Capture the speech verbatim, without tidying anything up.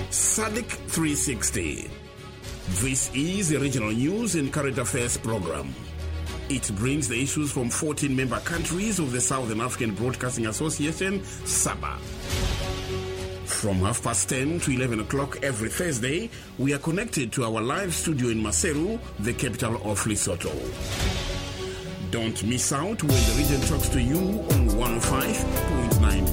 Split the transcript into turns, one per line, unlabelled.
S A D C three sixty. This is the regional news and current affairs program. It brings the issues from fourteen member countries of the Southern African Broadcasting Association, SABA. From half past ten to eleven o'clock every Thursday, we are connected to our live studio in Maseru, the capital of Lesotho. Don't miss out when the region talks to you on one oh five point nine